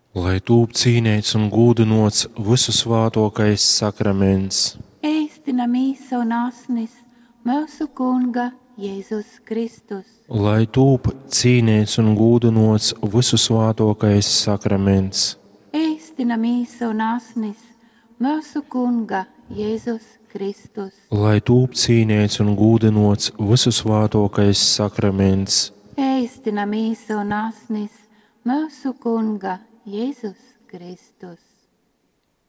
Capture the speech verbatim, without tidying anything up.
lai tūp cīnīts un gūdinots visu svātokais sakraments. Ēstinamīs un asnis mūsu Kunga Jēzus Kristus. Lai tūp cīnīts un gūdinots visu svātokais sakraments. Ēstinamīs un asnis mūsu Kunga Jēzus Kristus. Lai tūp cīnīts un gūdinots visu svātokais sakraments. Ēstinamīs un asnis mūsu Kunga Jēzus Kristus.